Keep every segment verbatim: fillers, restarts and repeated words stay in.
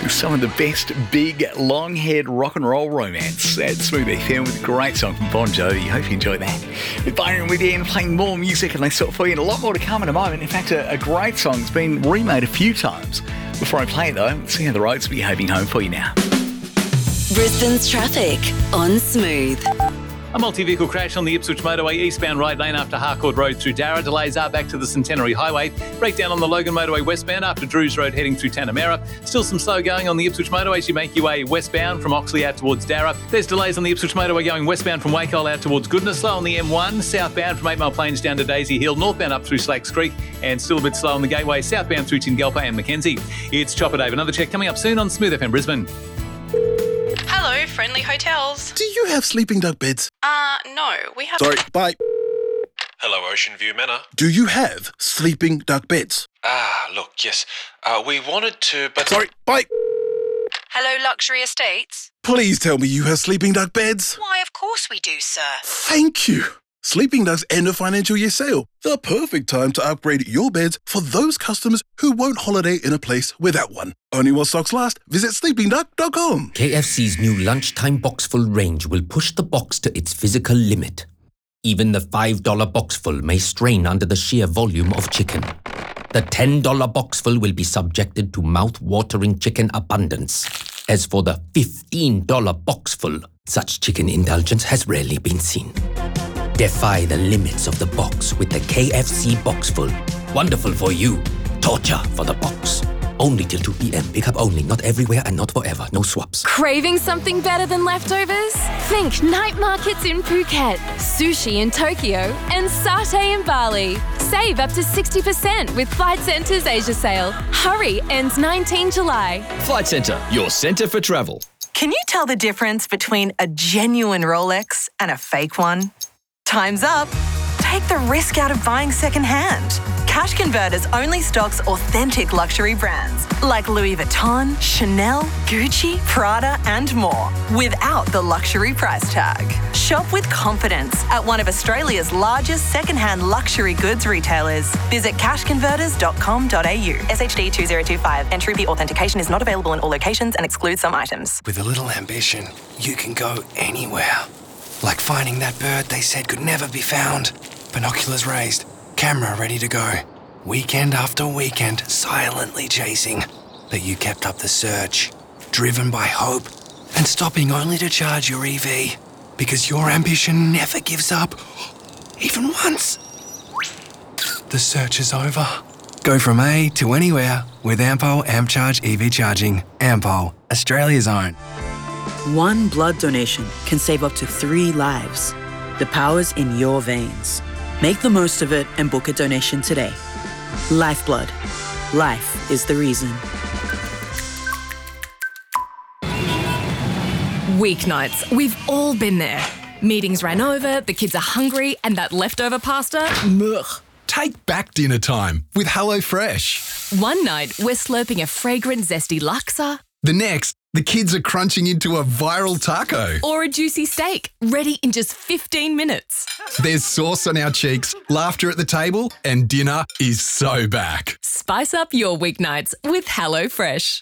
Some of the best big, long-haired rock and roll romance at Smooth F M with a great song from Bon Jovi. Hope you enjoyed that. With Byron with you and playing more music and they sort for you, and a lot more to come in a moment. In fact, a, a great song's been remade a few times. Before I play it though, let's see how the roads will be behaving home for you now. Brisbane's traffic on Smooth. A multi-vehicle crash on the Ipswich motorway, eastbound right lane after Harcourt Road through Darra. Delays are back to the Centenary Highway. Breakdown on the Logan motorway westbound after Drews Road heading through Tanamera. Still some slow going on the Ipswich motorway as you make your way westbound from Oxley out towards Darra. There's delays on the Ipswich motorway going westbound from Wacol out towards Goodness. Slow on the M one, southbound from eight Mile Plains down to Daisy Hill. Northbound up through Slacks Creek and still a bit slow on the Gateway, southbound through Tingalpa and Mackenzie. It's Chopper Dave. Another check coming up soon on Smooth F M Brisbane. Hello, Friendly Hotels. Do you have sleeping duck beds? Uh, no, we have... Sorry, bye. Hello, Ocean View Manor. Do you have sleeping duck beds? Ah, look, yes. Uh, we wanted to, but... Sorry, bye. Hello, Luxury Estates. Please tell me you have sleeping duck beds. Why, of course we do, sir. Thank you. Sleeping Duck's end of financial year sale. The perfect time to upgrade your beds for those customers who won't holiday in a place without one. Only while stocks last. Visit sleeping duck dot com. K F C's new lunchtime boxful range will push the box to its physical limit. Even the five dollar boxful may strain under the sheer volume of chicken. The ten dollar boxful will be subjected to mouth-watering chicken abundance. As for the fifteen dollar boxful, such chicken indulgence has rarely been seen. Defy the limits of the box with the K F C Boxful. Wonderful for you. Torture for the box. Only till two p.m. Pick up only. Not everywhere and not forever. No swaps. Craving something better than leftovers? Think night markets in Phuket, sushi in Tokyo, and satay in Bali. Save up to sixty percent with Flight Centre's Asia sale. Hurry, ends nineteenth July. Flight Centre, your centre for travel. Can you tell the difference between a genuine Rolex and a fake one? Time's up. Take the risk out of buying secondhand. Cash Converters only stocks authentic luxury brands like Louis Vuitton, Chanel, Gucci, Prada and more without the luxury price tag. Shop with confidence at one of Australia's largest secondhand luxury goods retailers. Visit cash converters dot com dot a u. S H D two zero two five. Entry fee authentication is not available in all locations and excludes some items. With a little ambition, you can go anywhere. Like finding that bird they said could never be found. Binoculars raised, camera ready to go. Weekend after weekend, silently chasing. But you kept up the search, driven by hope, and stopping only to charge your E V. Because your ambition never gives up, even once. The search is over. Go from A to anywhere with Ampol AmpCharge E V charging. Ampol, Australia's own. One blood donation can save up to three lives. The power's in your veins. Make the most of it and book a donation today. Lifeblood. Life is the reason. Weeknights, we've all been there. Meetings ran over, the kids are hungry, and that leftover pasta, ugh. Take back dinner time with HelloFresh. One night, we're slurping a fragrant, zesty laksa. The next, the kids are crunching into a viral taco. Or a juicy steak, ready in just fifteen minutes. There's sauce on our cheeks, laughter at the table, and dinner is so back. Spice up your weeknights with HelloFresh.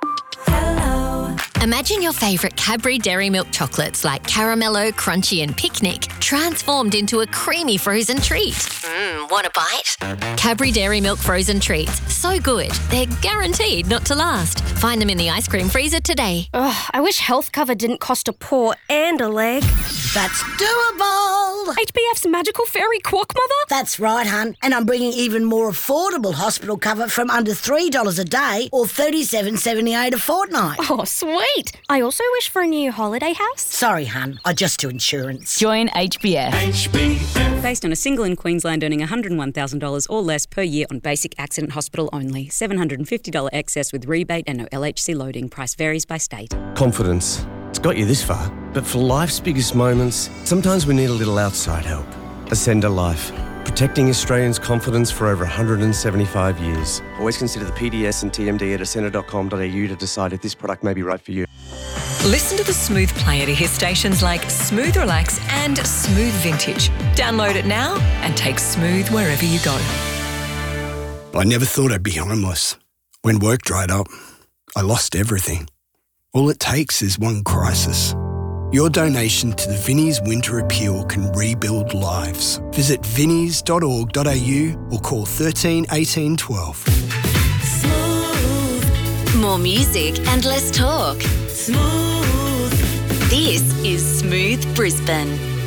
Imagine your favourite Cadbury Dairy Milk chocolates like Caramello, Crunchy and Picnic transformed into a creamy frozen treat. Mmm, want a bite? Cadbury Dairy Milk frozen treats. So good, they're guaranteed not to last. Find them in the ice cream freezer today. Ugh, I wish health cover didn't cost a paw and a leg. That's doable. H B F's magical fairy quack mother? That's right, hun. And I'm bringing even more affordable hospital cover from under three dollars a day or thirty-seven seventy-eight a fortnight. Oh, sweet. I also wish for a new holiday house. Sorry, hun. I just do insurance. Join H B F. H B F. Based on a single in Queensland earning one hundred one thousand dollars or less per year on basic accident hospital only. seven hundred fifty dollars excess with rebate and no L H C loading. Price varies by state. Confidence. It's got you this far. But for life's biggest moments, sometimes we need a little outside help. Ascender Life. Protecting Australians' confidence for over one hundred seventy-five years. Always consider the P D S and T M D at ascender dot com dot a u to decide if this product may be right for you. Listen to the Smooth player to hear stations like Smooth Relax and Smooth Vintage. Download it now and take Smooth wherever you go. I never thought I'd be homeless. When work dried up, I lost everything. All it takes is one crisis. Your donation to the Vinnie's Winter Appeal can rebuild lives. Visit vinnies dot org dot a u or call thirteen eighteen twelve. More music and less talk. Smooth. This is Smooth Brisbane.